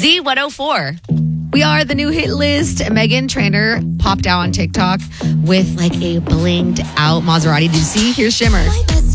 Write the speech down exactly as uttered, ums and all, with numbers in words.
Z one oh four. We are the new hit list. Megan Trainor popped out on TikTok with like a blinged out Maserati. Did you see? Here's Shimmer.